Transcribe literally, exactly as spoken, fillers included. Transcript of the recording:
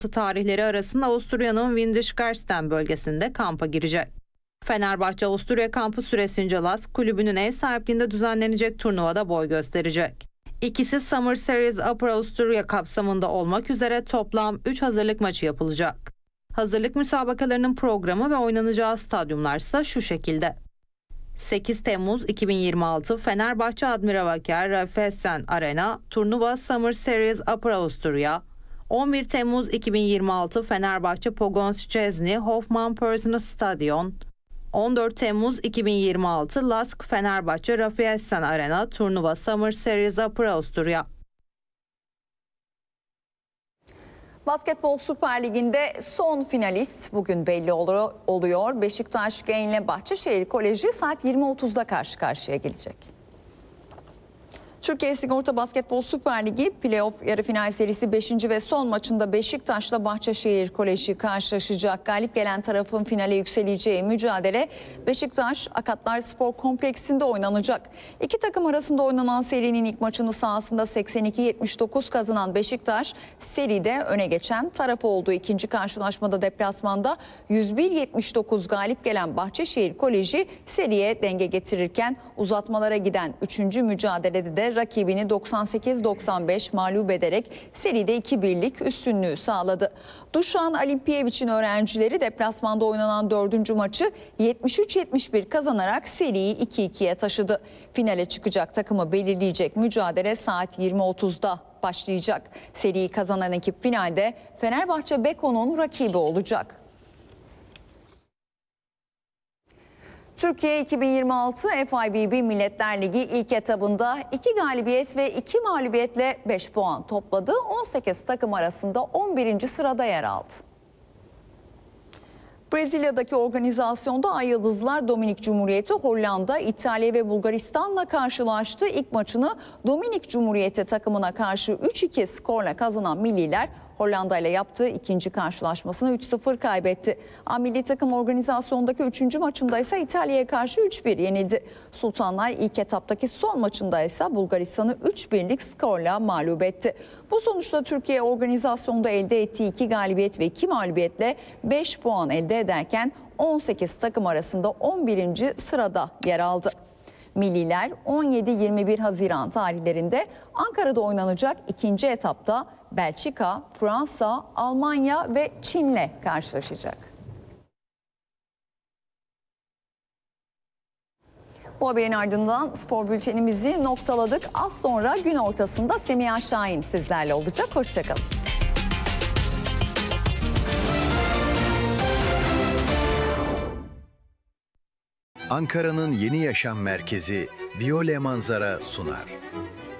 tarihleri arasında Avusturya'nın Windesgarsten bölgesinde kampa girecek. Fenerbahçe Avusturya kampı süresince Lask kulübünün ev sahipliğinde düzenlenecek turnuvada boy gösterecek. İkisi Summer Series Upper Avusturya kapsamında olmak üzere toplam üç hazırlık maçı yapılacak. Hazırlık müsabakalarının programı ve oynanacağı stadyumlar ise şu şekilde. sekiz Temmuz iki bin yirmi altı Fenerbahçe Admiravaker Raiffeisen Arena, turnuva Summer Series Upper Avusturya. on bir Temmuz iki bin yirmi altı Fenerbahçe Pogoń Szczecin Hoffman Personal Stadion. on dört Temmuz iki bin yirmi altı Lask Fenerbahçe Raiffeisen Arena, turnuva Summer Series Upper Avusturya. Basketbol Süper Ligi'nde son finalist bugün belli oluyor. Beşiktaş Genç'le Bahçeşehir Koleji saat yirmi otuzda karşı karşıya gelecek. Türkiye Sigorta Basketbol Süper Ligi playoff yarı final serisi beşinci ve son maçında Beşiktaş'la Bahçeşehir Koleji karşılaşacak. Galip gelen tarafın finale yükseleceği mücadele Beşiktaş Akatlar Spor Kompleksinde oynanacak. İki takım arasında oynanan serinin ilk maçını sahasında seksen iki yetmiş dokuz kazanan Beşiktaş seride öne geçen taraf oldu. İkinci karşılaşmada deplasmanda yüz bir yetmiş dokuz galip gelen Bahçeşehir Koleji seriye denge getirirken uzatmalara giden üçüncü mücadelede de rakibini doksan sekiz doksan beş mağlup ederek seride iki birlik üstünlüğü sağladı. Dušan Alimpijević'in öğrencileri deplasmanda oynanan dördüncü maçı yetmiş üç yetmiş bir kazanarak seriyi iki ikiye taşıdı. Finale çıkacak takımı belirleyecek mücadele saat yirmi otuzda başlayacak. Seriyi kazanan ekip finalde Fenerbahçe Beko'nun rakibi olacak. Türkiye iki bin yirmi altı F I V B Milletler Ligi ilk etabında iki galibiyet ve iki mağlubiyetle beş puan topladı. on sekiz takım arasında on birinci sırada yer aldı. Brezilya'daki organizasyonda Ay Yıldızlar Dominik Cumhuriyeti, Hollanda, İtalya ve Bulgaristan'la karşılaştı. İlk maçını Dominik Cumhuriyeti takımına karşı üç iki skorla kazanan milliler Hollanda ile yaptığı ikinci karşılaşmasını üç sıfır kaybetti. A milli takım organizasyondaki üçüncü maçında ise İtalya'ya karşı üç bir yenildi. Sultanlar ilk etaptaki son maçında ise Bulgaristan'ı üç birlik skorla mağlup etti. Bu sonuçta Türkiye organizasyonda elde ettiği iki galibiyet ve iki mağlubiyetle beş puan elde ederken on sekiz takım arasında on birinci sırada yer aldı. Milliler on yedi yirmi bir Haziran tarihlerinde Ankara'da oynanacak ikinci etapta Belçika, Fransa, Almanya ve Çin'le karşılaşacak. Bu haberin ardından spor bültenimizi noktaladık. Az sonra gün ortasında Semiha Şahin sizlerle olacak. Hoşçakalın. Ankara'nın yeni yaşam merkezi Viyole Manzara sunar.